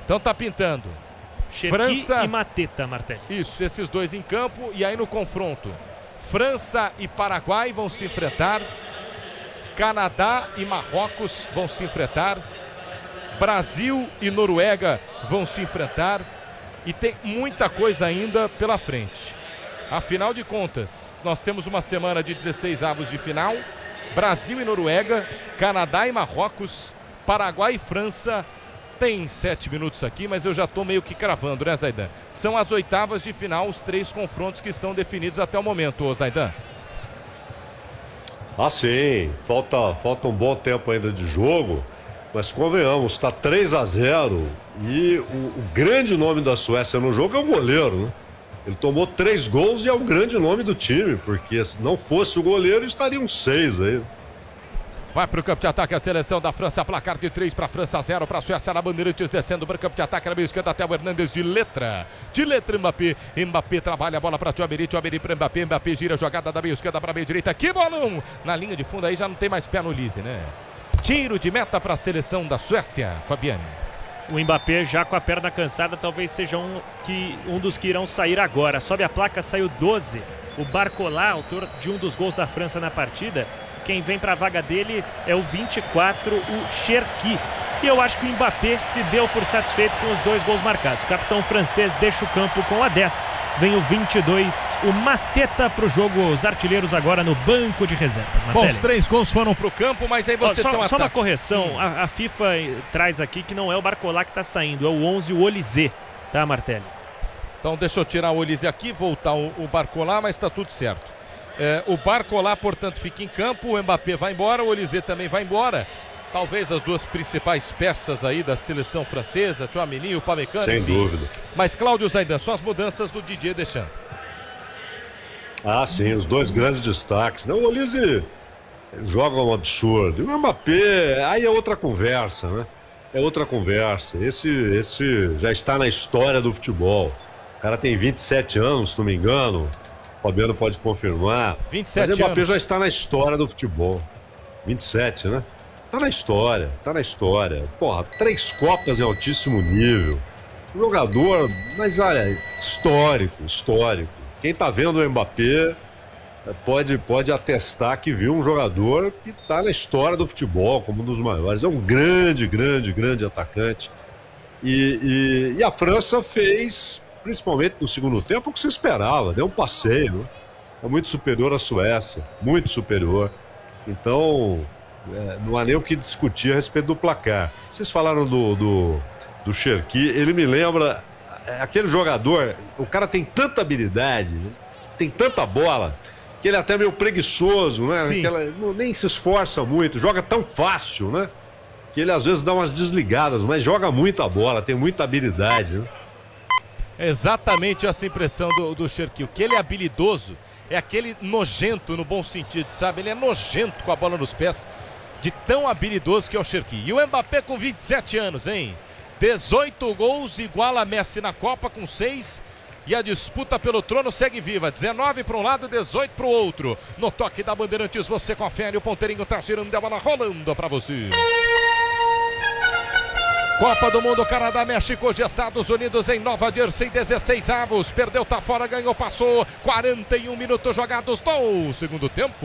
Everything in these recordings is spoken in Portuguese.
Então tá pintando. Cherki França e Mateta, Martelli. Isso, esses dois em campo. E aí no confronto, França e Paraguai vão se enfrentar. Canadá e Marrocos vão se enfrentar. Brasil e Noruega vão se enfrentar. E tem muita coisa ainda pela frente. Afinal de contas, nós temos uma semana de 16 avos de final. Brasil e Noruega, Canadá e Marrocos, Paraguai e França. Tem 7 minutos aqui, mas eu já estou meio que cravando, né, Zaidan? São as oitavas de final, os 3 confrontos que estão definidos até o momento, ô Zaidan. Ah, sim. Falta um bom tempo ainda de jogo, mas convenhamos, está 3-0 e o grande nome da Suécia no jogo é o goleiro, né? Ele tomou 3 gols e é o grande nome do time, porque se não fosse o goleiro, estariam 6 aí. Vai para o campo de ataque a seleção da França, placar de 3 para a França, 0 para a Suécia, na Bandeirantes, descendo para o campo de ataque, na meia esquerda até o Hernandes de letra Mbappé. Mbappé trabalha a bola para Tchouaméri para Mbappé, Mbappé gira a jogada da meia esquerda para a meia direita, que bolão! Na linha de fundo aí já não tem mais pé no Lise, né? Tiro de meta para a seleção da Suécia, Fabiane. O Mbappé já com a perna cansada, talvez seja um dos que irão sair agora. Sobe a placa, saiu 12. O Barcola, autor de um dos gols da França na partida. Quem vem para a vaga dele é o 24, o Cherki. E eu acho que o Mbappé se deu por satisfeito com os 2 gols marcados. O capitão francês deixa o campo com a 10. Vem o 22, o Mateta para o jogo. Os artilheiros agora no banco de reservas. Bom, os 3 gols foram para o campo, mas aí você tem um só uma correção. A FIFA traz aqui que não é o Barcola que está saindo, é o 11, o Olysée, tá, Martelli? Então deixa eu tirar o Olysée aqui, voltar o Barcola, mas está tudo certo. O Barcola, portanto, fica em campo, o Mbappé vai embora, o Olysée também vai embora. Talvez as 2 principais peças aí da seleção francesa, Tchouaméni e o Upamecano. Sem dúvida. Mas, Cláudio Zaidan, são as mudanças do Didier Deschamps. Ah, sim, os 2 grandes destaques. Não, o Olysée joga um absurdo. E o Mbappé, aí é outra conversa, né? É outra conversa. Esse já está na história do futebol. O cara tem 27 anos, se não me engano. O Fabiano pode confirmar. 27 mas o Mbappé anos. já está na história do futebol. 27, né? Tá na história. Porra, 3 Copas em altíssimo nível. Jogador, mas olha, histórico. Quem tá vendo o Mbappé pode atestar que viu um jogador que tá na história do futebol, como um dos maiores. É um grande atacante. E a França fez, principalmente no segundo tempo, o que se esperava. Deu um passeio, né? É muito superior à Suécia, muito superior. Então, não há nem o que discutir a respeito do placar. Vocês falaram do Cherki, ele me lembra aquele jogador, o cara tem tanta habilidade, né? Tem tanta bola, que ele é até meio preguiçoso, né? Nem se esforça muito, joga tão fácil, né? Que ele às vezes dá umas desligadas, mas joga muita bola, tem muita habilidade, né? Exatamente essa impressão do Cherki. O que ele é habilidoso é aquele nojento no bom sentido, sabe? Ele é nojento com a bola nos pés, de tão habilidoso que é o Cherki. E o Mbappé com 27 anos, hein? 18 gols, iguala a Messi na Copa com 6. E a disputa pelo trono segue viva. 19 para um lado, 18 para o outro. No toque da Bandeirantes, você confere. O ponteirinho tá girando, a bola rolando para você. Copa do Mundo, Canadá, México, hoje Estados Unidos em Nova Jersey, 16 avos. Perdeu, tá fora, ganhou, passou. 41 minutos jogados no segundo tempo.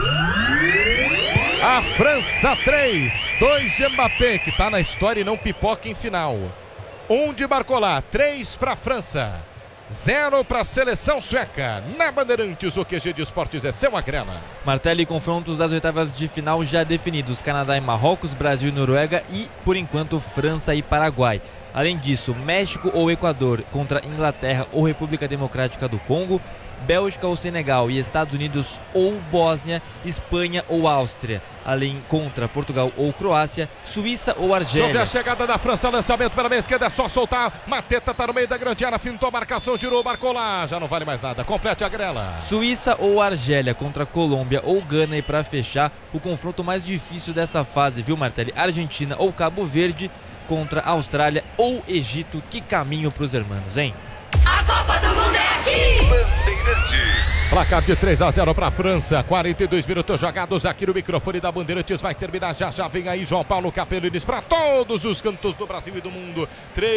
A França 3, 2 de Mbappé, que tá na história e não pipoca em final. 1 de Barcola, 3 para a França, 0 para a seleção sueca. Na Bandeirantes, o QG de Esportes é seu, Agrela. Martelli, confrontos das oitavas de final já definidos. Canadá e Marrocos, Brasil e Noruega e, por enquanto, França e Paraguai. Além disso, México ou Equador contra Inglaterra ou República Democrática do Congo, Bélgica ou Senegal e Estados Unidos ou Bósnia, Espanha ou Áustria, além contra Portugal ou Croácia, Suíça ou Argélia. Deixa eu ver a chegada da França, lançamento pela meia esquerda, é só soltar. Mateta tá no meio da grande área, fintou a marcação, girou, Barcola, já não vale mais nada, complete a grela. Suíça ou Argélia contra Colômbia ou Gana, e para fechar, o confronto mais difícil dessa fase, viu, Martelli? Argentina ou Cabo Verde contra Austrália ou Egito. Que caminho pros hermanos, hein? A Copa do Mundo é aqui! Bandeirantes. Placar de 3-0 para a França, 42 minutos jogados aqui no microfone da Bandeirantes, vai terminar já, vem aí João Paulo Capelines para todos os cantos do Brasil e do mundo.